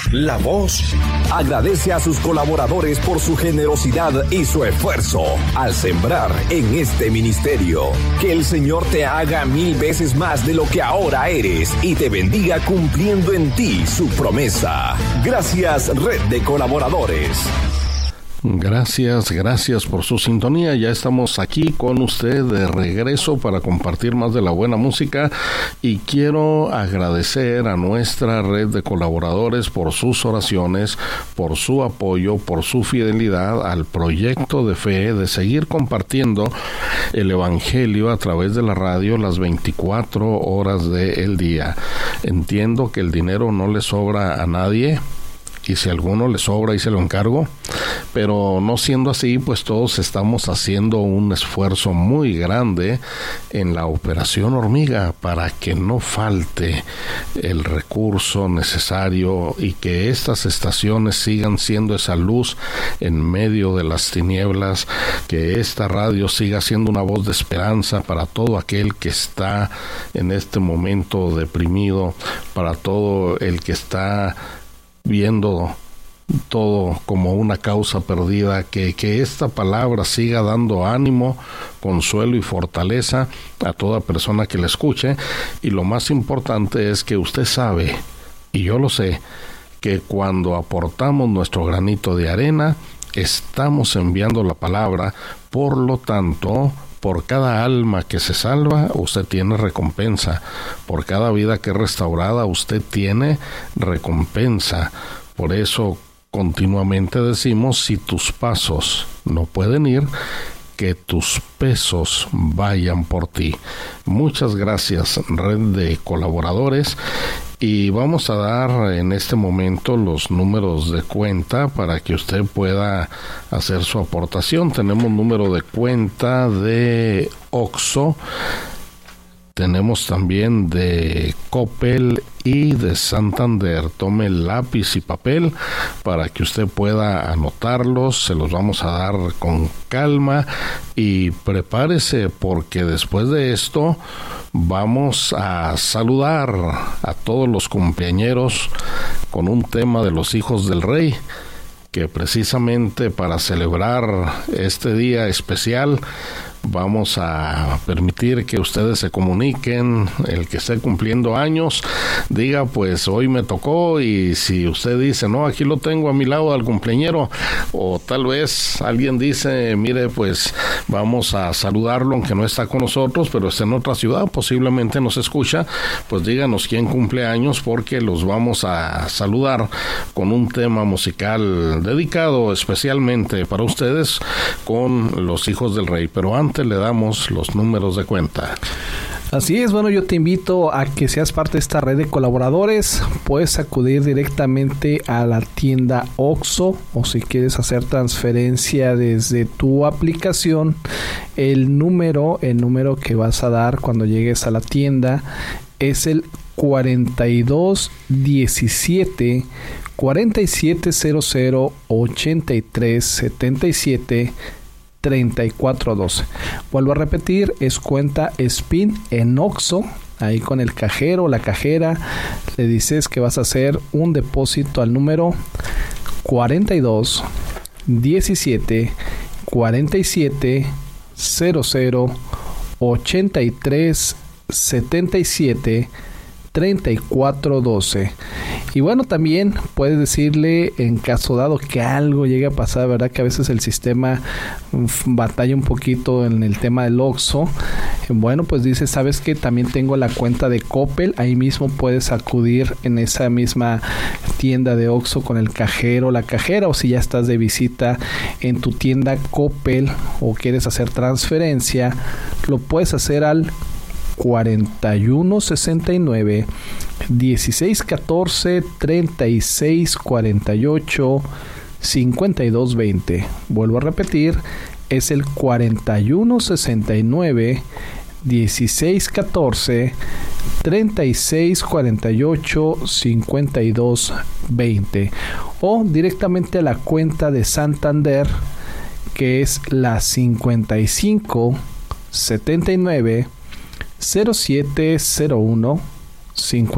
La Voz agradece a sus colaboradores por su generosidad y su esfuerzo al sembrar en este ministerio. Que el Señor te haga 1000 veces más de lo que ahora eres y te bendiga cumpliendo en ti su promesa. Gracias, Red de Colaboradores. Gracias por su sintonía. Ya estamos aquí con usted de regreso para compartir más de la buena música, y quiero agradecer a nuestra red de colaboradores por sus oraciones, por su apoyo, por su fidelidad al proyecto de fe de seguir compartiendo el Evangelio a través de la radio las 24 horas del día. Entiendo que el dinero no le sobra a nadie, y si a alguno le sobra, y se lo encargo, pero no siendo así, pues todos estamos haciendo un esfuerzo muy grande en la operación hormiga para que no falte el recurso necesario y que estas estaciones sigan siendo esa luz en medio de las tinieblas, que esta radio siga siendo una voz de esperanza para todo aquel que está en este momento deprimido, para todo el que está viendo todo como una causa perdida, que esta palabra siga dando ánimo, consuelo y fortaleza a toda persona que la escuche. Y lo más importante es que usted sabe, y yo lo sé, que cuando aportamos nuestro granito de arena, estamos enviando la palabra. Por lo tanto, por cada alma que se salva, usted tiene recompensa. Por cada vida que es restaurada, usted tiene recompensa. Por eso continuamente decimos, si tus pasos no pueden ir, que tus pesos vayan por ti. Muchas gracias, red de colaboradores. Y vamos a dar en este momento los números de cuenta para que usted pueda hacer su aportación. Tenemos número de cuenta de OXXO, tenemos también de Coppel y de Santander. Tome lápiz y papel para que usted pueda anotarlos. Se los vamos a dar con calma y prepárese, porque después de esto vamos a saludar a todos los cumpleañeros con un tema de los hijos del Rey, que precisamente para celebrar este día especial vamos a permitir que ustedes se comuniquen. El que esté cumpliendo años diga, pues hoy me tocó, y si usted dice, no, aquí lo tengo a mi lado al cumpleañero, o tal vez alguien dice, mire, pues vamos a saludarlo aunque no está con nosotros, pero está en otra ciudad, posiblemente nos escucha, pues díganos quién cumple años, porque los vamos a saludar con un tema musical dedicado especialmente para ustedes con los hijos del Rey. Pero antes le damos los números de cuenta. Así es, bueno, yo te invito a que seas parte de esta red de colaboradores. Puedes acudir directamente a la tienda OXXO, o si quieres hacer transferencia desde tu aplicación, el número que vas a dar cuando llegues a la tienda es el 4217 4700 8377 3412. Vuelvo a repetir, es cuenta SPIN en OXXO. Ahí con el cajero o la cajera le dices que vas a hacer un depósito al número 42 17 47 00 83 77 3412. Y bueno, también puedes decirle, en caso dado que algo llegue a pasar, verdad que a veces el sistema batalla un poquito en el tema del OXXO. Bueno, pues dice, sabes que también tengo la cuenta de Coppel. Ahí mismo puedes acudir en esa misma tienda de OXXO con el cajero o la cajera, o si ya estás de visita en tu tienda Coppel o quieres hacer transferencia, lo puedes hacer al 4169 1614 3648 5220. Vuelvo a repetir, es el 4169 1614 3648 5220, o directamente a la cuenta de Santander, que es la 55 79 0701 50.